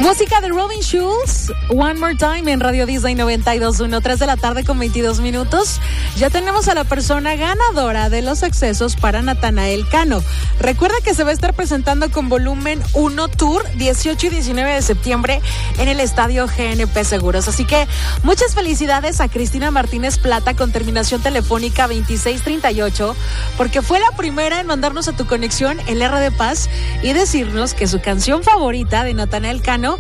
Música de Robin Schulz, One More Time en Radio Disney 92.1, 3 de la tarde con 22 minutos. Ya tenemos a la persona ganadora de los accesos para Natanael Cano. Recuerda que se va a estar presentando con Volumen 1 Tour 18 y 19 de septiembre en el Estadio GNP Seguros. Así que muchas felicidades a Cristina Martínez Plata con terminación telefónica 2638, porque fue la primera en mandarnos a tu conexión el R de Paz y decirnos que su canción favorita de Natanael Cano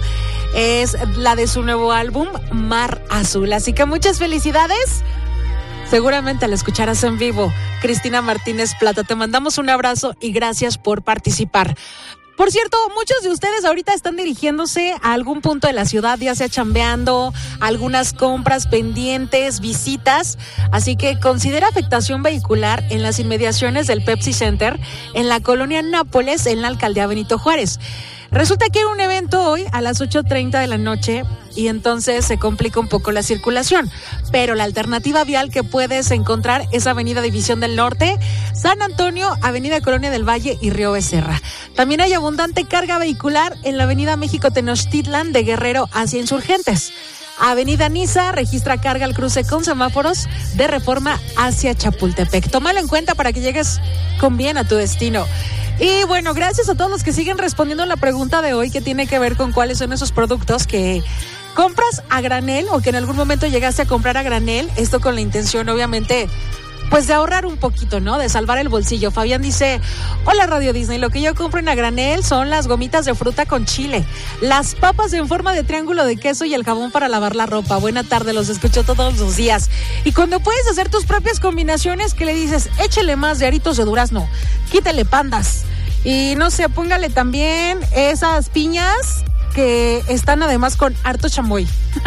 es la de su nuevo álbum Mar Azul. Así que muchas felicidades. Seguramente la escucharás en vivo. Cristina Martínez Plata, te mandamos un abrazo y gracias por participar. Por cierto, muchos de ustedes ahorita están dirigiéndose a algún punto de la ciudad, ya sea chambeando, algunas compras pendientes, visitas. Así que considera afectación vehicular en las inmediaciones del Pepsi Center, en la colonia Nápoles, en la alcaldía Benito Juárez. Resulta que hay un evento hoy a las 8:30 de la noche y entonces se complica un poco la circulación. Pero la alternativa vial que puedes encontrar es Avenida División del Norte, San Antonio, Avenida Colonia del Valle y Río Becerra. También hay abundante carga vehicular en la Avenida México Tenochtitlan de Guerrero hacia Insurgentes. Avenida Niza registra carga al cruce con semáforos de Reforma hacia Chapultepec. Tómalo en cuenta para que llegues con bien a tu destino. Y bueno, gracias a todos los que siguen respondiendo a la pregunta de hoy, que tiene que ver con cuáles son esos productos que compras a granel o que en algún momento llegaste a comprar a granel. Esto con la intención, obviamente, pues de ahorrar un poquito, ¿no? De salvar el bolsillo. Fabián dice: hola Radio Disney, lo que yo compro en a granel son las gomitas de fruta con chile, las papas en forma de triángulo de queso y el jabón para lavar la ropa. Buena tarde, los escucho todos los días. Y cuando puedes hacer tus propias combinaciones, que le dices, échele más de aritos de durazno, quítale pandas y no sé, póngale también esas piñas que están además con harto chamoy.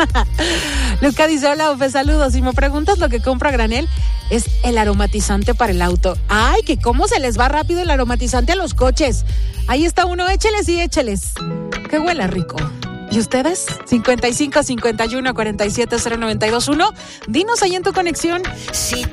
Luca dice: hola, Ofe, saludos. Si me preguntas lo que compro a granel, es el aromatizante para el auto. Ay, que cómo se les va rápido el aromatizante a los coches. Ahí está uno, écheles y écheles. Que huela rico. ¿Y ustedes? 55 51 47 0921. Dinos ahí en tu conexión. Sí.